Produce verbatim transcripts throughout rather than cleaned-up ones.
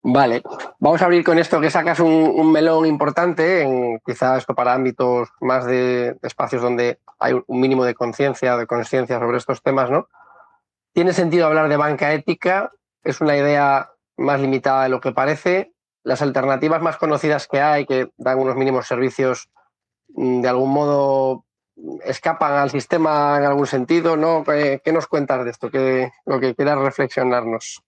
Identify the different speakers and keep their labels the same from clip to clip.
Speaker 1: Vale, vamos a abrir con esto que sacas un, un melón importante, en quizás esto para ámbitos más de, de espacios donde hay un mínimo de conciencia, de conciencia sobre estos temas, ¿no? ¿Tiene sentido hablar de banca ética? ¿Es una idea más limitada de lo que parece? Las alternativas más conocidas que hay, que dan unos mínimos servicios, de algún modo escapan al sistema en algún sentido, ¿no? ¿Qué, qué nos cuentas de esto? ¿Qué, lo que quieras reflexionarnos?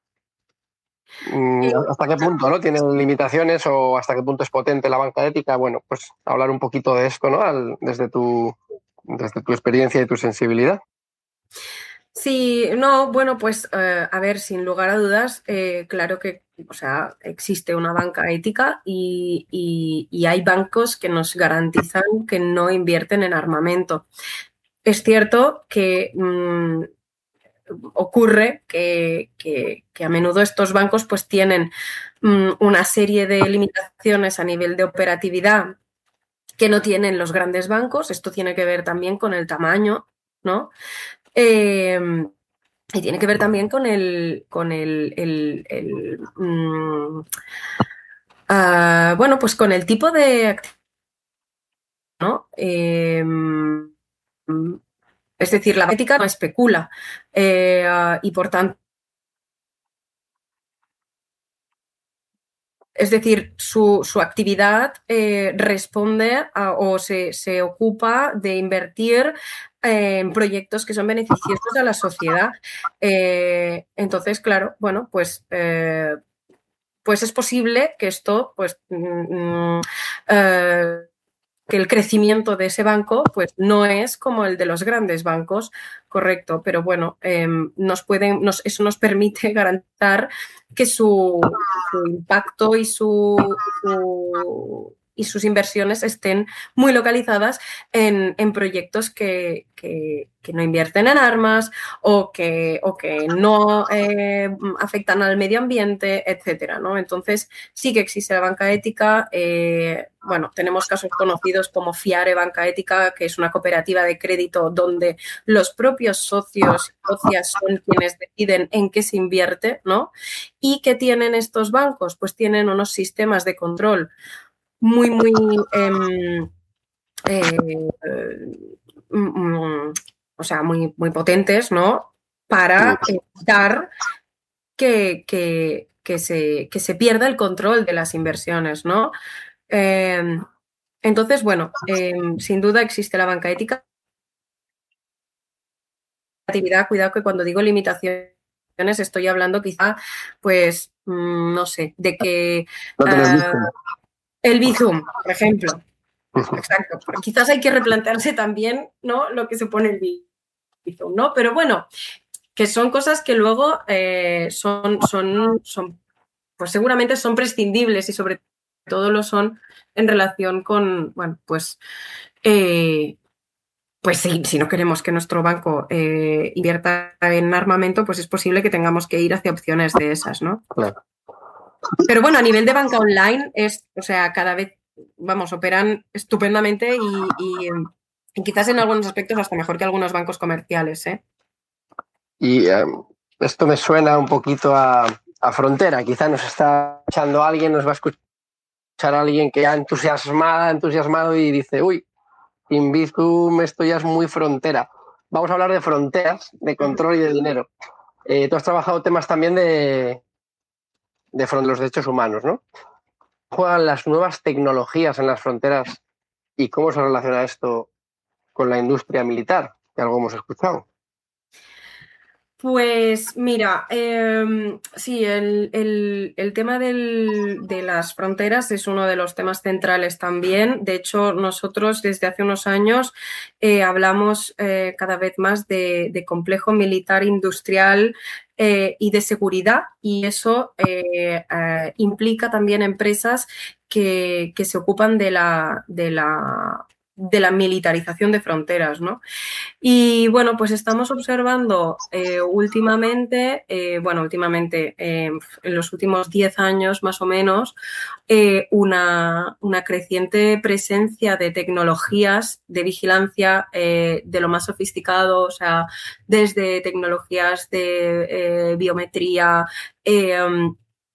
Speaker 1: ¿Hasta qué punto, no? ¿Tienen limitaciones o hasta qué punto es potente la banca ética? Bueno, pues hablar un poquito de esto, ¿no? Al, desde, tu, desde tu experiencia y tu sensibilidad.
Speaker 2: Sí, no, bueno, pues eh, a ver, sin lugar a dudas, eh, claro que, o sea, existe una banca ética y, y, y hay bancos que nos garantizan que no invierten en armamento. Es cierto que mmm, ocurre que, que, que a menudo estos bancos pues tienen mmm, una serie de limitaciones a nivel de operatividad que no tienen los grandes bancos. Esto tiene que ver también con el tamaño, ¿no? Eh, y tiene que ver también con el, con el, el, el mmm, uh, bueno, pues con el tipo de actividad, ¿no? Eh, es decir, la ética no especula eh, uh, y por tanto, es decir, su, su actividad eh, responde a, o se, se ocupa de invertir en proyectos que son beneficiosos a la sociedad. Eh, entonces, claro, bueno, pues, eh, pues es posible que esto, pues, mm, eh, que el crecimiento de ese banco, pues, no es como el de los grandes bancos, correcto, pero bueno, eh, nos pueden, nos, eso nos permite garantizar que su, su impacto y su, su y sus inversiones estén muy localizadas en, en proyectos que, que, que, no invierten en armas o que, o que no eh, afectan al medio ambiente, etcétera, ¿no? Entonces, sí que existe la banca ética. Eh, bueno, tenemos casos conocidos como Fiare Banca Ética, que es una cooperativa de crédito donde los propios socios y socias son quienes deciden en qué se invierte, ¿no? ¿Y qué tienen estos bancos? Pues tienen unos sistemas de control muy, muy, eh, eh, mm, o sea, muy, muy potentes, ¿no? Para evitar que, que, que, se, que se pierda el control de las inversiones, ¿no? Eh, entonces, bueno, eh, sin duda existe la banca ética. Cuidado que cuando digo limitaciones estoy hablando quizá, pues, mmm, no sé, de que
Speaker 1: No
Speaker 2: uh, el Bizum, por ejemplo. Exacto. Quizás hay que replantearse también, ¿no?, lo que supone el Bizum, ¿no? Pero bueno, que son cosas que luego eh, son, son, son, pues seguramente son prescindibles y sobre todo lo son en relación con, bueno, pues, eh, pues sí, si no queremos que nuestro banco eh, invierta en armamento, pues es posible que tengamos que ir hacia opciones de esas, ¿no?
Speaker 1: Claro.
Speaker 2: Pero bueno, a nivel de banca online es, o sea, cada vez, vamos, operan estupendamente y, y, y quizás en algunos aspectos hasta mejor que algunos bancos comerciales, ¿eh?
Speaker 1: Y eh, esto me suena un poquito a, a frontera. Quizá nos está escuchando alguien, nos va a escuchar alguien que ya entusiasmada, entusiasmado y dice, uy, sin Bizum esto ya es muy frontera. Vamos a hablar de fronteras, de control y de dinero. Eh, tú has trabajado temas también de, de los derechos humanos, ¿no? ¿Juegan las nuevas tecnologías en las fronteras y cómo se relaciona esto con la industria militar? Que algo hemos escuchado.
Speaker 2: Pues mira, eh, sí, el, el, el tema del, de las fronteras es uno de los temas centrales también. De hecho, nosotros desde hace unos años eh, hablamos eh, cada vez más de, de complejo militar industrial eh, y de seguridad, y eso eh, eh, implica también empresas que, que se ocupan de la, de la de la militarización de fronteras, ¿no? Y bueno, pues estamos observando eh, últimamente, eh, bueno, últimamente, eh, en los últimos diez años más o menos, eh, una, una creciente presencia de tecnologías de vigilancia eh, de lo más sofisticado, o sea, desde tecnologías de eh, biometría, eh,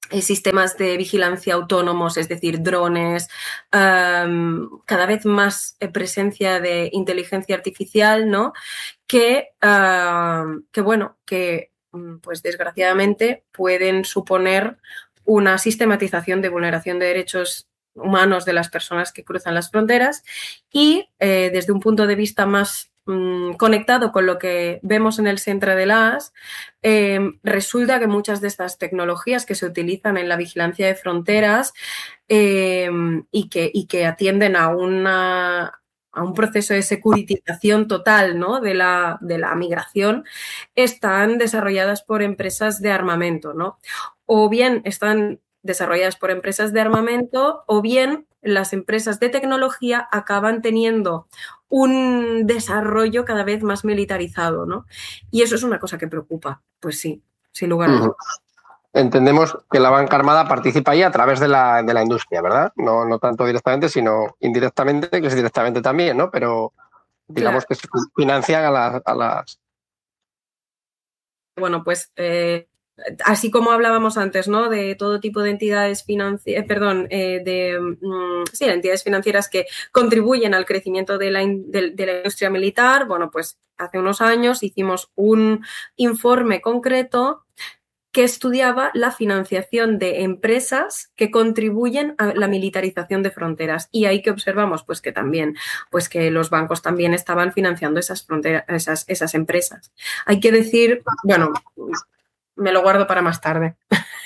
Speaker 2: sistemas de vigilancia autónomos, es decir, drones, um, cada vez más presencia de inteligencia artificial, ¿no? Que, uh, que bueno, que pues desgraciadamente pueden suponer una sistematización de vulneración de derechos humanos de las personas que cruzan las fronteras y eh, desde un punto de vista más conectado con lo que vemos en el centro de las, eh, resulta que muchas de estas tecnologías que se utilizan en la vigilancia de fronteras eh, y, que, y que atienden a una a un proceso de securitización total, ¿no? de, la, de la migración, están desarrolladas por empresas de armamento, ¿no? O bien están desarrolladas por empresas de armamento o bien las empresas de tecnología acaban teniendo un desarrollo cada vez más militarizado, ¿no? Y eso es una cosa que preocupa, pues sí, sin lugar a dudas.
Speaker 1: Entendemos que la banca armada participa ahí a través de la, de la industria, ¿verdad? No, no tanto directamente, sino indirectamente, que es directamente también, ¿no? Pero digamos claro. que se financian a las... A las...
Speaker 2: Bueno, pues... Eh... Así como hablábamos antes, ¿no? De todo tipo de entidades financieras, perdón, eh, de mm, sí, entidades financieras que contribuyen al crecimiento de la, in de, de la industria militar. Bueno, pues hace unos años hicimos un informe concreto que estudiaba la financiación de empresas que contribuyen a la militarización de fronteras. Y ahí que observamos, pues que también, pues que los bancos también estaban financiando esas fronteras, esas, esas empresas. Hay que decir, bueno, me lo guardo para más tarde.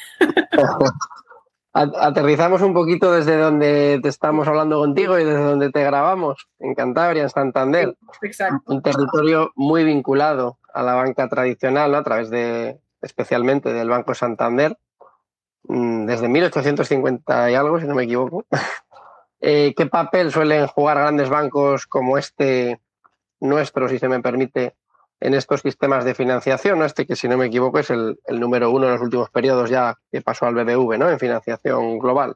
Speaker 1: Aterrizamos un poquito desde donde te estamos hablando contigo y desde donde te grabamos, en Cantabria, en Santander.
Speaker 2: Sí, exacto.
Speaker 1: Un territorio muy vinculado a la banca tradicional, ¿no? A través de, especialmente del Banco Santander, desde mil ochocientos cincuenta y algo, si no me equivoco. Eh, ¿Qué papel suelen jugar grandes bancos como este nuestro, si se me permite, en estos sistemas de financiación, ¿no? Este que, si no me equivoco, es el, el número uno en los últimos periodos ya que pasó al B B V, ¿no? En financiación global.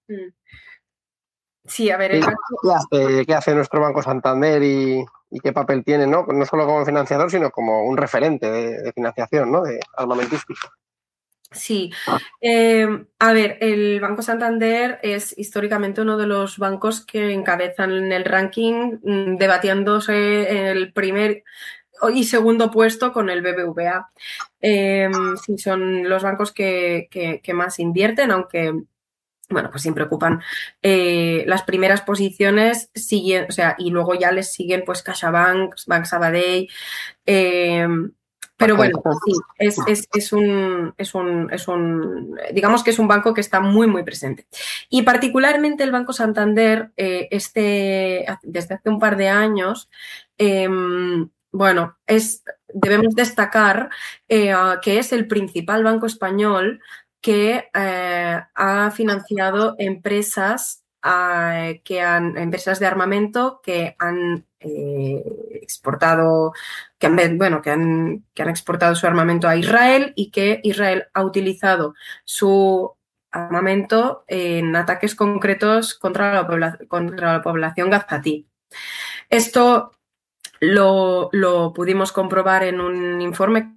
Speaker 2: Sí, a ver... El...
Speaker 1: ¿Qué, hace, ¿Qué hace nuestro Banco Santander y, y qué papel tiene, ¿no? No solo como financiador, sino como un referente de, de financiación, ¿no? De armamentística.
Speaker 2: Sí, eh, a ver, el Banco Santander es históricamente uno de los bancos que encabezan en el ranking, debatiéndose el primer y segundo puesto con el B B V A. Eh, sí, son los bancos que, que, que más invierten, aunque, bueno, pues siempre ocupan eh, las primeras posiciones, siguen, o sea, y luego ya les siguen pues CaixaBank, Banc Sabadell, eh, pero bueno, sí, es, es, es, un, es, un, es un, digamos que es un banco que está muy, muy presente. Y particularmente el Banco Santander, eh, este, desde hace un par de años, eh, bueno, es, debemos destacar eh, que es el principal banco español que eh, ha financiado empresas, eh, que han, empresas de armamento que han eh, exportado, que han, bueno, que han, que han exportado su armamento a Israel y que Israel ha utilizado su armamento en ataques concretos contra la, pobla contra la población gazatí. Esto lo, lo pudimos comprobar en un informe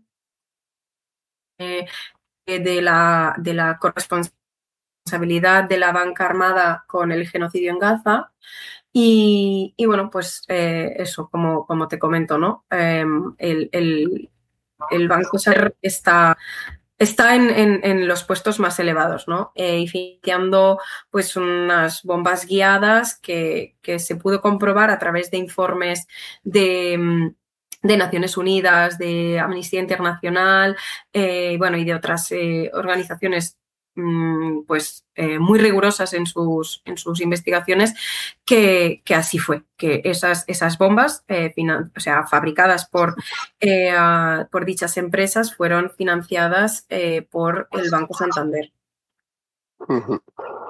Speaker 2: eh, de la, de la corresponsabilidad de la banca armada con el genocidio en Gaza. Y, y bueno, pues eh, eso, como, como te comento, ¿no? Eh, el, el, el Banco Santander está, está en, en, en los puestos más elevados, ¿no? Eh, y financiando pues unas bombas guiadas que, que se pudo comprobar a través de informes de... de Naciones Unidas, de Amnistía Internacional, eh, bueno, y de otras eh, organizaciones mmm, pues eh, muy rigurosas en sus, en sus investigaciones, que, que así fue, que esas, esas bombas, eh, o sea, fabricadas por, eh, uh, por dichas empresas, fueron financiadas eh, por el Banco Santander.
Speaker 1: Uh-huh.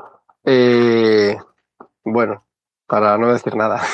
Speaker 1: eh, bueno, para no decir nada.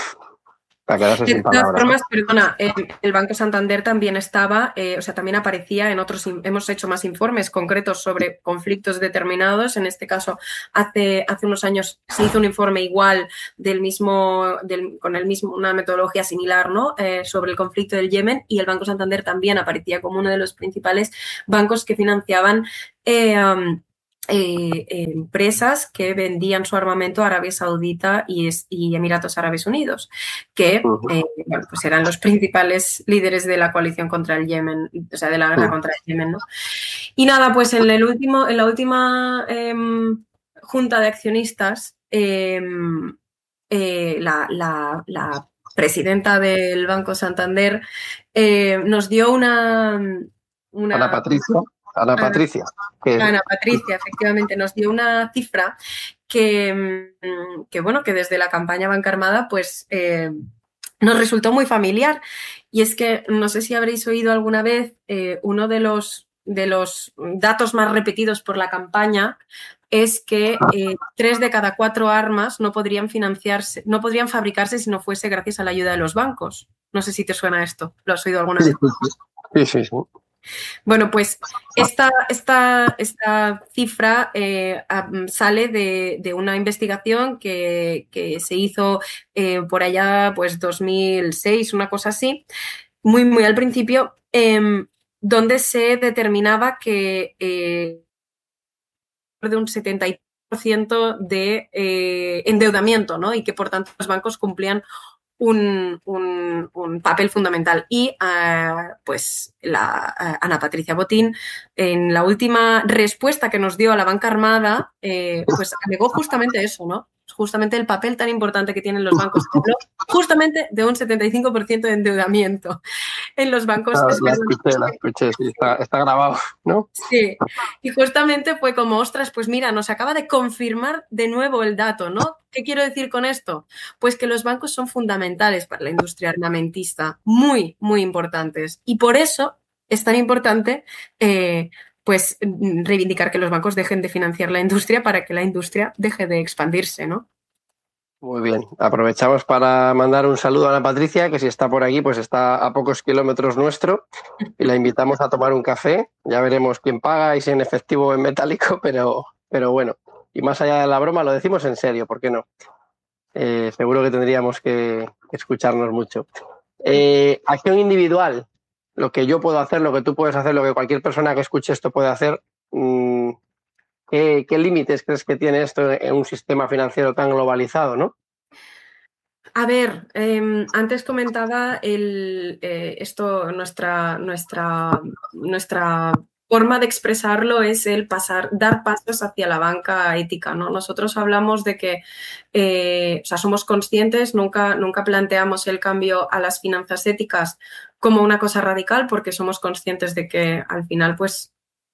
Speaker 2: De todas formas, perdona, el, el Banco Santander también estaba, eh, o sea, también aparecía en otros, hemos hecho más informes concretos sobre conflictos determinados. En este caso, hace, hace unos años se hizo un informe igual del mismo, del, con el mismo, una metodología similar, ¿no? Eh, sobre el conflicto del Yemen, y el Banco Santander también aparecía como uno de los principales bancos que financiaban eh, um, eh, empresas que vendían su armamento a Arabia Saudita y, y Emiratos Árabes Unidos, que
Speaker 1: Uh-huh.
Speaker 2: eh, bueno, pues eran los principales líderes de la coalición contra el Yemen, o sea, de la guerra uh-huh. contra el Yemen, ¿no? Y nada, pues en, el último, en la última eh, junta de accionistas, eh, eh, la, la, la presidenta del Banco Santander eh, nos dio una... una
Speaker 1: Ana Patricia. Ana Patricia.
Speaker 2: Que... Ana Patricia, efectivamente, nos dio una cifra que, que, bueno, que desde la campaña Banca Armada, pues eh, nos resultó muy familiar. Y es que, no sé si habréis oído alguna vez, eh, uno de los, de los datos más repetidos por la campaña es que eh, tres de cada cuatro armas no podrían financiarse, no podrían fabricarse si no fuese gracias a la ayuda de los bancos. No sé si te suena esto. ¿Lo has oído alguna vez?
Speaker 1: Sí, sí, sí.
Speaker 2: Bueno, pues esta, esta, esta cifra eh, sale de, de una investigación que, que se hizo eh, por allá, pues dos mil seis, una cosa así, muy, muy al principio, eh, donde se determinaba que eh, de un setenta y cinco por ciento de eh, endeudamiento, ¿no? Y que, por tanto, los bancos cumplían Un, un, un papel fundamental. Y uh, pues la uh, Ana Patricia Botín, en la última respuesta que nos dio a la Banca Armada, eh, pues alegó justamente eso, ¿no? Justamente el papel tan importante que tienen los bancos. Habló justamente de un setenta y cinco por ciento de endeudamiento en los bancos.
Speaker 1: Ah, la escuché, la escuché, sí, está, está grabado, ¿no?
Speaker 2: Sí, y justamente fue como, ostras, pues mira, nos acaba de confirmar de nuevo el dato, ¿no? ¿Qué quiero decir con esto? Pues que los bancos son fundamentales para la industria armamentista, muy, muy importantes. Y por eso es tan importante, eh, pues, reivindicar que los bancos dejen de financiar la industria para que la industria deje de expandirse, ¿no?
Speaker 1: Muy bien, aprovechamos para mandar un saludo a Ana Patricia, que si está por aquí, pues está a pocos kilómetros nuestro, y la invitamos a tomar un café. Ya veremos quién paga y si en efectivo o en metálico, pero, pero bueno, y más allá de la broma, lo decimos en serio, ¿por qué no? Eh, seguro que tendríamos que, que escucharnos mucho. Eh, acción individual, lo que yo puedo hacer, lo que tú puedes hacer, lo que cualquier persona que escuche esto puede hacer. Mmm, ¿Qué, qué límites crees que tiene esto en un sistema financiero tan globalizado, no?
Speaker 2: A ver, eh, antes comentaba el, eh, esto, nuestra, nuestra, nuestra forma de expresarlo es el pasar, dar pasos hacia la banca ética, ¿no? Nosotros hablamos de que, eh, o sea, somos conscientes, nunca, nunca planteamos el cambio a las finanzas éticas como una cosa radical, porque somos conscientes de que al final, pues,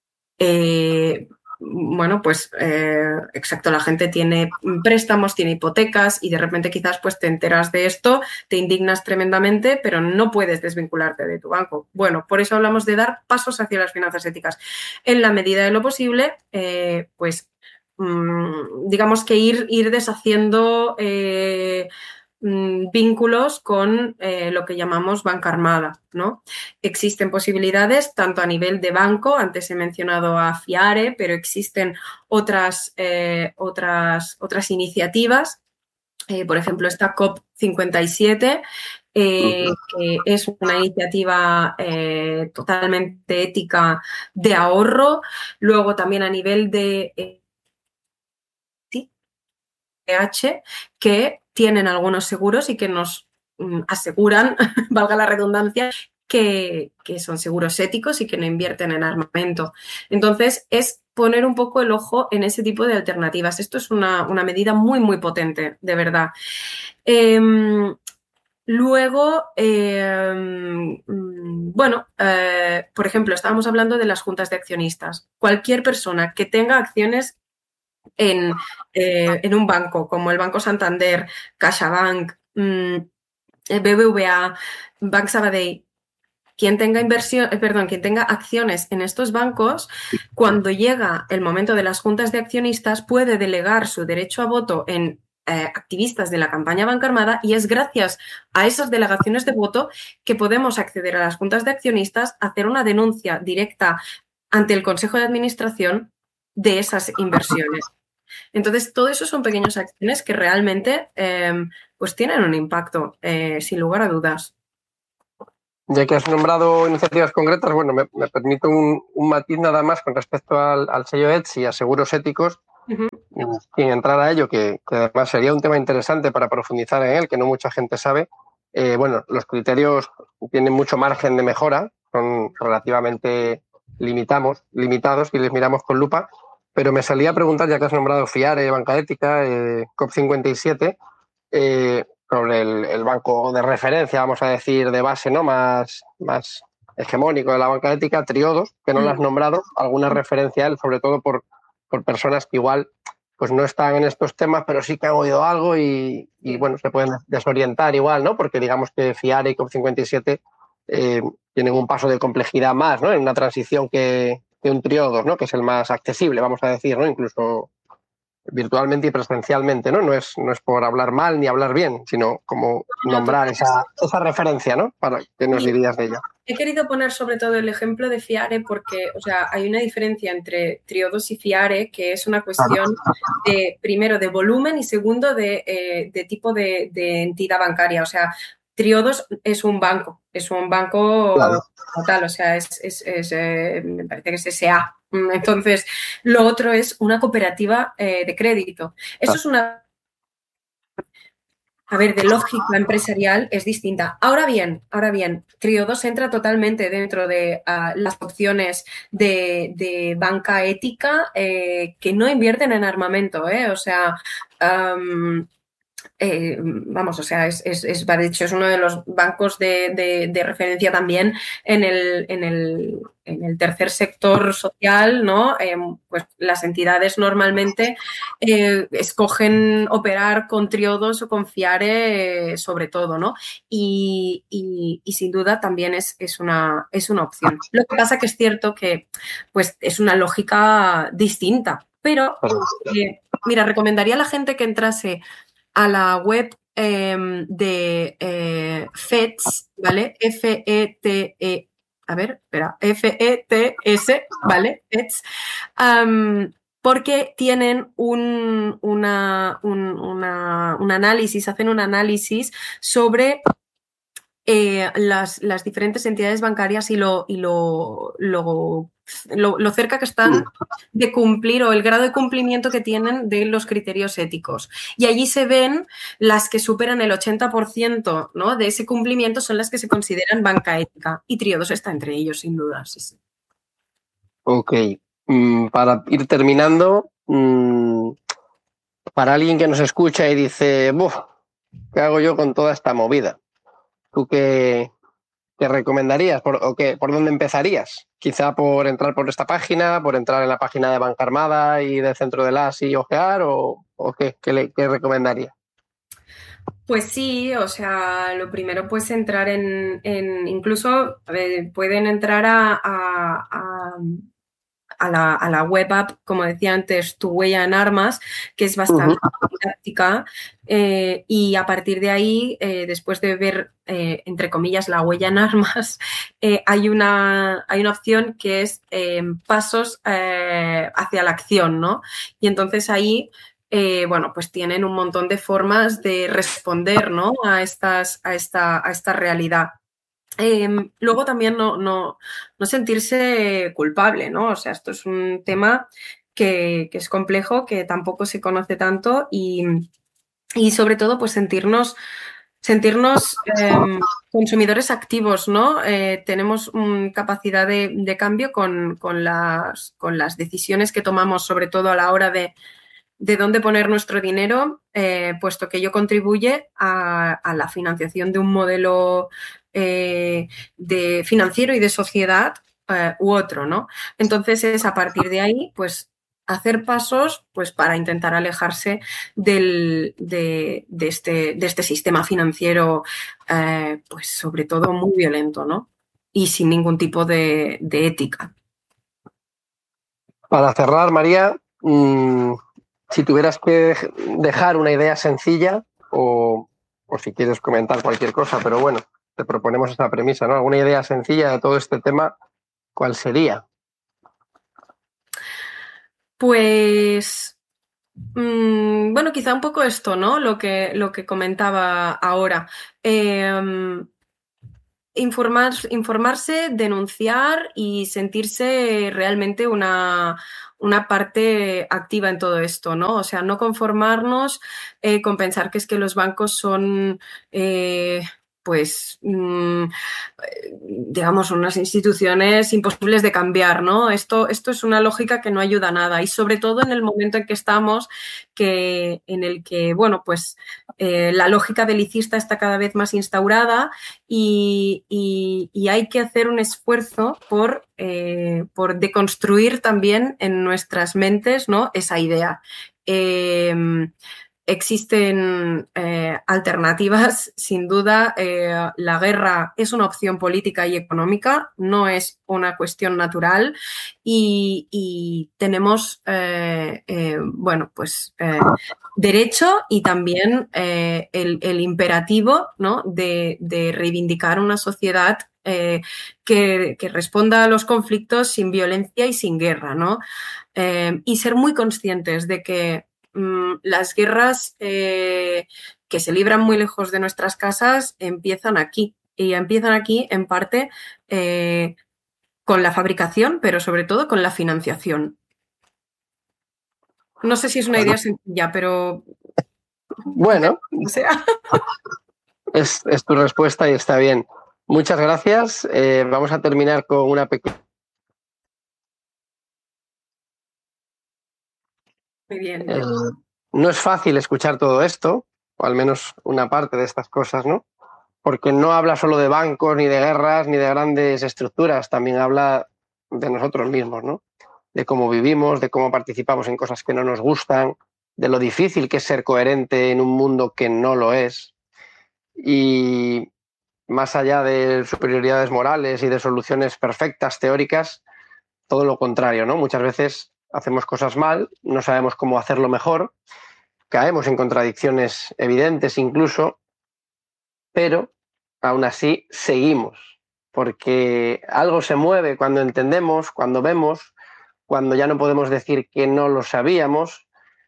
Speaker 2: eh, bueno, pues eh, exacto, la gente tiene préstamos, tiene hipotecas y de repente quizás pues te enteras de esto, te indignas tremendamente, pero no puedes desvincularte de tu banco. Bueno, por eso hablamos de dar pasos hacia las finanzas éticas. En la medida de lo posible, eh, pues mmm, digamos que ir, ir deshaciendo eh, vínculos con eh, lo que llamamos banca armada, ¿no? Existen posibilidades tanto a nivel de banco, antes he mencionado a FIARE, pero existen otras, eh, otras, otras iniciativas, eh, por ejemplo, esta COP cincuenta y siete, eh, que es una iniciativa eh, totalmente ética de ahorro, luego también a nivel de eh, H, que tienen algunos seguros y que nos mm, aseguran, valga la redundancia, que, que son seguros éticos y que no invierten en armamento. Entonces, es poner un poco el ojo en ese tipo de alternativas. Esto es una, una medida muy, muy potente, de verdad. Eh, luego, eh, bueno, eh, por ejemplo, estábamos hablando de las juntas de accionistas. Cualquier persona que tenga acciones En, eh, en un banco como el Banco Santander, CaixaBank, mmm, B B V A, Banc Sabadell, quien tenga inversión, eh, perdón, quien tenga acciones en estos bancos, cuando llega el momento de las juntas de accionistas, puede delegar su derecho a voto en eh, activistas de la campaña Banca Armada y es gracias a esas delegaciones de voto que podemos acceder a las juntas de accionistas, hacer una denuncia directa ante el Consejo de Administración de esas inversiones. Entonces, todo eso son pequeñas acciones que realmente eh, pues tienen un impacto, eh, sin lugar a dudas.
Speaker 1: Ya que has nombrado iniciativas concretas, bueno, me, me permito un, un matiz nada más con respecto al, al sello Etsy y a seguros éticos, uh-huh. sin entrar a ello, que, que además sería un tema interesante para profundizar en él, que no mucha gente sabe. Eh, bueno, los criterios tienen mucho margen de mejora, son relativamente limitamos, limitados y les miramos con lupa, pero me salía a preguntar, ya que has nombrado FIARE, Banca Ética, eh, COP cincuenta y siete, eh, sobre el, el banco de referencia, vamos a decir, de base, ¿no? Más, más hegemónico de la banca ética, Triodos, que no lo has nombrado, alguna referencia a él, sobre todo por, por personas que igual pues no están en estos temas, pero sí que han oído algo y, y bueno, se pueden desorientar igual, ¿no? Porque digamos que FIARE y COP cincuenta y siete eh, tienen un paso de complejidad más, ¿no? En una transición que, que un Triodos, ¿no? Que es el más accesible, vamos a decir, ¿no? Incluso virtualmente y presencialmente, ¿no? No es, no es por hablar mal ni hablar bien, sino como nombrar esa, esa referencia, ¿no? Para que nos dirías de ella.
Speaker 2: He querido poner sobre todo el ejemplo de FIARE porque, o sea, hay una diferencia entre Triodos y FIARE que es una cuestión de, primero, de volumen y segundo, de, eh, de tipo de, de entidad bancaria. O sea, Triodos es un banco, es un banco claro. como tal, o sea, es, es, es eh, me parece que es S A. Entonces, lo otro es una cooperativa eh, de crédito. Eso ah. es una... A ver, de lógica empresarial es distinta. Ahora bien, ahora bien, Triodos entra totalmente dentro de uh, las opciones de, de banca ética eh, que no invierten en armamento, ¿eh? O sea... Um, Eh, vamos, o sea, es, es, es, de hecho, es uno de los bancos de, de, de referencia también en el, en, el, en el tercer sector social, ¿no? Eh, pues las entidades normalmente eh, escogen operar con Triodos o con FIARE eh, sobre todo, ¿no? Y, y, y sin duda también es, es, una, es una opción. Lo que pasa que es cierto que pues, es una lógica distinta, pero eh, mira, recomendaría a la gente que entrase a la web eh, de eh, FETS, ¿vale? F E T E, a ver, espera, F E T S, ¿vale? FETS, um, porque tienen un, una, un, una, un análisis, hacen un análisis sobre eh, las, las diferentes entidades bancarias y lo, y lo, lo Lo, lo cerca que están de cumplir o el grado de cumplimiento que tienen de los criterios éticos. Y allí se ven las que superan el ochenta por ciento, ¿no? De ese cumplimiento son las que se consideran banca ética. Y Triodos está entre ellos, sin duda. Sí, sí.
Speaker 1: Ok. Mm, para ir terminando, mm, para alguien que nos escucha y dice, buf, ¿qué hago yo con toda esta movida? ¿Tú qué, qué recomendarías? ¿Por, o qué, ¿Por dónde empezarías? Quizá por entrar por esta página, por entrar en la página de Banca Armada y del Centro de la A S y ojear, o, o qué, qué, le, qué recomendaría?
Speaker 2: Pues sí, o sea, lo primero pues entrar en, en incluso a ver, pueden entrar a, a, a A la, a la web app, como decía antes, Tu Huella en Armas, que es bastante uh-huh. didáctica, eh, y a partir de ahí, eh, después de ver, eh, entre comillas, la huella en armas, eh, hay, una, hay una opción que es eh, pasos eh, hacia la acción, ¿no? Y entonces ahí, eh, bueno, pues tienen un montón de formas de responder, ¿no? a, estas, a, esta, a esta realidad. Eh, luego también no, no, no sentirse culpable, ¿no? O sea, esto es un tema que, que es complejo, que tampoco se conoce tanto y, y sobre todo, pues sentirnos, sentirnos eh, consumidores activos, ¿no? Eh, tenemos um, capacidad de, de cambio con, con, las, con las decisiones que tomamos, sobre todo a la hora de de dónde poner nuestro dinero, eh, puesto que ello contribuye a, a la financiación de un modelo eh, de financiero y de sociedad eh, u otro, ¿no? Entonces es a partir de ahí, pues, hacer pasos pues, para intentar alejarse del, de, de, este, de este sistema financiero, eh, pues sobre todo muy violento, ¿no? Y sin ningún tipo de, de ética.
Speaker 1: Para cerrar, María, mmm... si tuvieras que dejar una idea sencilla o, o si quieres comentar cualquier cosa, pero bueno, te proponemos esta premisa, ¿no? Alguna idea sencilla de todo este tema, ¿cuál sería?
Speaker 2: Pues, mmm, bueno, quizá un poco esto, ¿no? Lo que, lo que comentaba ahora. Eh, informar, informarse, denunciar y sentirse realmente una, una parte activa en todo esto, ¿no? O sea, no conformarnos eh, con pensar que es que los bancos son... Eh, pues, mmm, digamos, unas instituciones imposibles de cambiar, ¿no? Esto, esto es una lógica que no ayuda a nada y sobre todo en el momento en que estamos, que, en el que, bueno, pues eh, la lógica belicista está cada vez más instaurada y, y, y hay que hacer un esfuerzo por, eh, por deconstruir también en nuestras mentes, ¿no?, esa idea. Eh, Existen eh, alternativas, sin duda. Eh, la guerra es una opción política y económica, no es una cuestión natural y, y tenemos, eh, eh, bueno, pues eh, derecho y también eh, el, el imperativo, ¿no?, de, de reivindicar una sociedad eh, que, que responda a los conflictos sin violencia y sin guerra, ¿no? Eh, y ser muy conscientes de que las guerras eh, que se libran muy lejos de nuestras casas empiezan aquí y empiezan aquí en parte eh, con la fabricación, pero sobre todo con la financiación. No sé si es una idea sencilla, pero...
Speaker 1: Bueno,
Speaker 2: o sea...
Speaker 1: es, es tu respuesta y está bien. Muchas gracias. Eh, vamos a terminar con una pequeña...
Speaker 2: Muy bien.
Speaker 1: Eh, no es fácil escuchar todo esto, o al menos una parte de estas cosas, ¿no? Porque no habla solo de bancos, ni de guerras, ni de grandes estructuras, también habla de nosotros mismos, ¿no? De cómo vivimos, de cómo participamos en cosas que no nos gustan, de lo difícil que es ser coherente en un mundo que no lo es. Y más allá de superioridades morales y de soluciones perfectas, teóricas, todo lo contrario, ¿no? Muchas veces hacemos cosas mal, no sabemos cómo hacerlo mejor, caemos en contradicciones evidentes incluso, pero aún así seguimos, porque algo se mueve cuando entendemos, cuando vemos, cuando ya no podemos decir que no lo sabíamos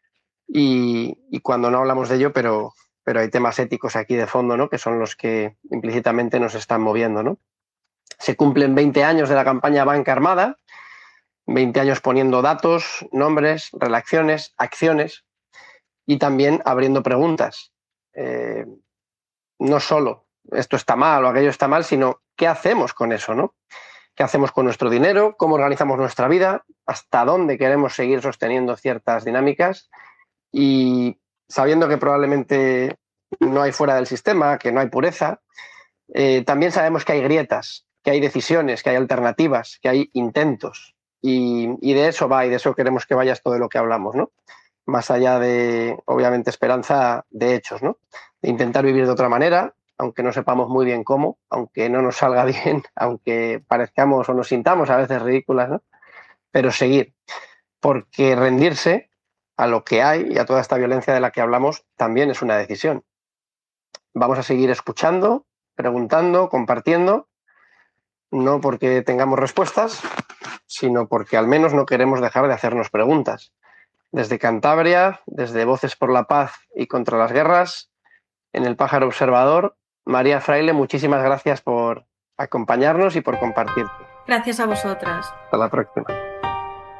Speaker 1: y, y cuando no hablamos de ello, pero, pero hay temas éticos aquí de fondo, ¿no?, que son los que implícitamente nos están moviendo, ¿no? Se cumplen veinte años de la campaña Banca Armada, veinte años poniendo datos, nombres, relaciones, acciones y también abriendo preguntas. Eh, no solo esto está mal o aquello está mal, sino qué hacemos con eso, ¿no? ¿Qué hacemos con nuestro dinero? ¿Cómo organizamos nuestra vida? ¿Hasta dónde queremos seguir sosteniendo ciertas dinámicas? Y sabiendo que probablemente no hay fuera del sistema, que no hay pureza, eh, también sabemos que hay grietas, que hay decisiones, que hay alternativas, que hay intentos. Y, y de eso va, y de eso queremos que vaya todo de lo que hablamos, ¿no? Más allá de, obviamente, esperanza, de hechos, ¿no? De intentar vivir de otra manera, aunque no sepamos muy bien cómo, aunque no nos salga bien, aunque parezcamos o nos sintamos a veces ridículas, ¿no? Pero seguir, porque rendirse a lo que hay y a toda esta violencia de la que hablamos también es una decisión. Vamos a seguir escuchando, preguntando, compartiendo, no porque tengamos respuestas, sino porque al menos no queremos dejar de hacernos preguntas. Desde Cantabria, desde Voces por la Paz y contra las Guerras, en El Pájaro Observador, María Fraile, muchísimas gracias por acompañarnos y por compartir.
Speaker 2: Gracias a vosotras.
Speaker 1: Hasta la próxima.